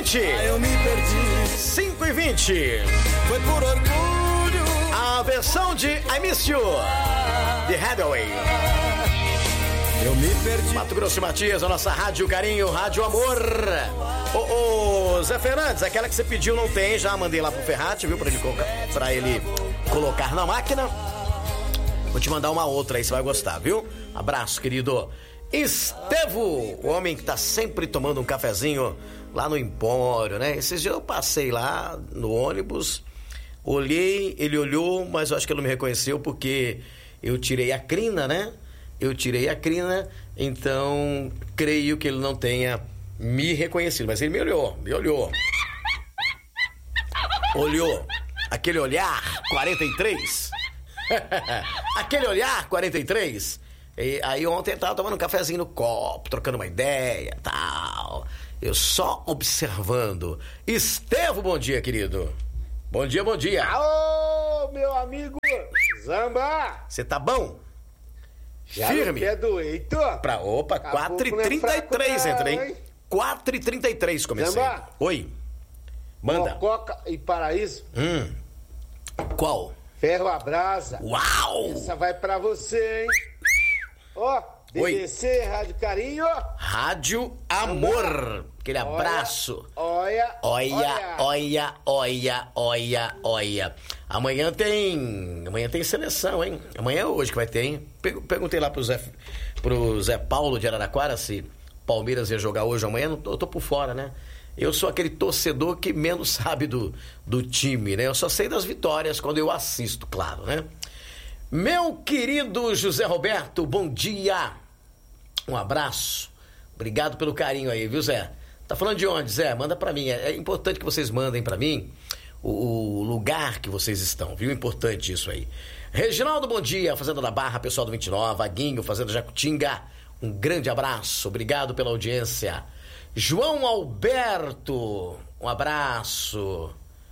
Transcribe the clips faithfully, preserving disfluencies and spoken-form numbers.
vinte. Eu me perdi. cinco e vinte. Foi por orgulho. A versão de I Miss You, de Hathaway. Eu me perdi. Mato Grosso e Matias, a nossa Rádio Carinho, Rádio Amor. Ô, ô, Zé Fernandes, aquela que você pediu não tem, já mandei lá pro Ferrati, viu? Pra ele colocar, pra ele colocar na máquina. Vou te mandar uma outra aí, você vai gostar, viu? Abraço, querido. Estevo, o homem que tá sempre tomando um cafezinho lá no Empório, né? Esses dias eu passei lá no ônibus, olhei, ele olhou, mas eu acho que ele não me reconheceu porque eu tirei a crina, né? Eu tirei a crina, então creio que ele não tenha me reconhecido, mas ele me olhou, me olhou. Olhou. Aquele olhar quarenta e três. Aquele olhar quarenta e três. E aí ontem eu tava tomando um cafezinho no copo, trocando uma ideia, tal. Eu só observando. Estevo, bom dia, querido. Bom dia, bom dia. Alô, meu amigo Zamba. Você tá bom? Já firme. É doido. Pra, opa, quatro e trinta e três entra, hein? quatro e trinta e três comecei. Zamba. Oi. Manda. Mococa e Paraíso. Hum. Qual? Ferro a brasa. Uau! Essa vai pra você, hein? Ó, B B C, Rádio Carinho. Rádio Amor. Aquele abraço. Olha, Olha, olha, olha, olha, olha. Amanhã tem. Amanhã tem seleção, hein? Amanhã é hoje que vai ter, hein? Perguntei lá pro Zé, pro Zé Paulo de Araraquara se Palmeiras ia jogar hoje ou amanhã. Eu tô, eu tô por fora, né? Eu sou aquele torcedor que menos sabe do, do time, né? Eu só sei das vitórias quando eu assisto, claro, né? Meu querido José Roberto, bom dia. Um abraço. Obrigado pelo carinho aí, viu, Zé? Tá falando de onde, Zé? Manda pra mim. É importante que vocês mandem pra mim o, o lugar que vocês estão, viu? Importante isso aí. Reginaldo, bom dia. Fazenda da Barra, pessoal do vinte e nove. Aguinho, Fazenda Jacutinga. Um grande abraço. Obrigado pela audiência. João Alberto, um abraço.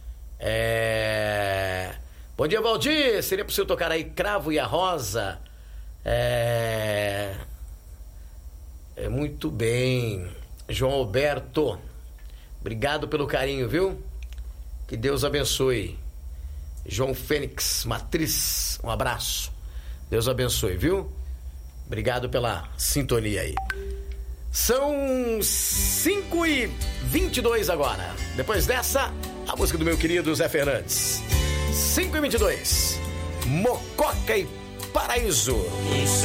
É... Bom dia, Valdir. Seria possível tocar aí Cravo e a Rosa? É... É muito bem. João Alberto, obrigado pelo carinho, viu? Que Deus abençoe. João Fênix Matriz, um abraço. Deus abençoe, viu? Obrigado pela sintonia aí. São cinco e vinte e dois agora. Depois dessa, a música do meu querido Zé Fernandes. cinco e vinte e dois. Mococa e Paraíso.